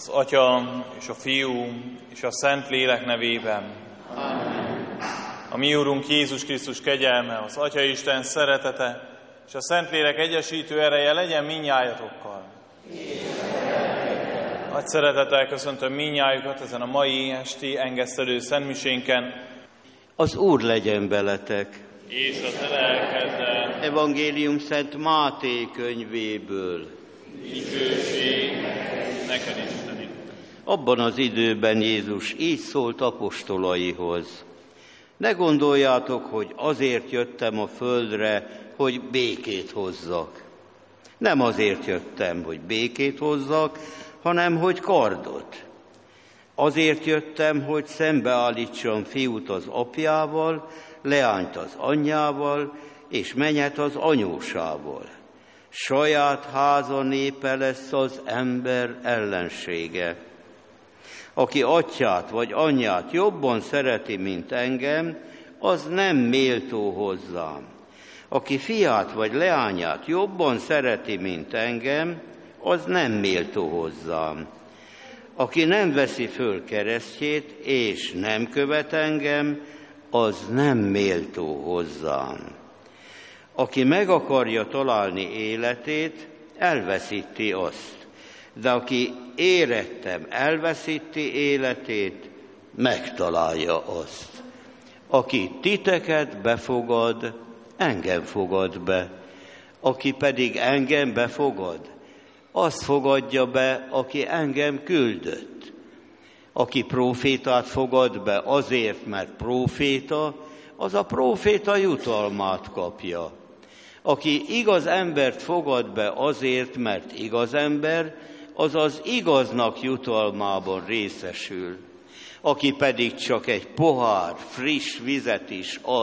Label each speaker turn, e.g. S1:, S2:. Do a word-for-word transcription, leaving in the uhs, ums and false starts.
S1: Az Atya és a Fiú és a Szentlélek nevében.
S2: Amen.
S1: A mi Úrunk Jézus Krisztus kegyelme, az Atya Isten szeretete és a Szentlélek egyesítő ereje legyen mindnyájatokkal. Nagy szeretettel köszöntöm mindnyájukat ezen a mai esti engesztelő szentmisénken.
S2: Az Úr legyen veletek.
S1: És a te lelkeddel.
S2: Evangélium Szent Máté könyvéből.
S1: Dicsőség neked, Isteni.
S2: Abban az időben Jézus így szólt apostolaihoz. Ne gondoljátok, hogy azért jöttem a földre, hogy békét hozzak. Nem azért jöttem, hogy békét hozzak, hanem hogy kardot. Azért jöttem, hogy szembeállítsam fiút az apjával, leányt az anyjával, és menyet az anyósával. Saját háza népe lesz az ember ellensége. Aki atyát vagy anyját jobban szereti, mint engem, az nem méltó hozzám. Aki fiát vagy leányát jobban szereti, mint engem, az nem méltó hozzám. Aki nem veszi föl keresztjét, és nem követ engem, az nem méltó hozzám. Aki meg akarja találni életét, elveszíti azt. De aki érettem elveszíti életét, megtalálja azt. Aki titeket befogad, engem fogad be. Aki pedig engem befogad, azt fogadja be, aki engem küldött. Aki prófétát fogad be azért, mert próféta, az a próféta jutalmát kapja. Aki igaz embert fogad be azért, mert igaz ember, az az igaznak jutalmában részesül. Aki pedig csak egy pohár friss vizet is ad,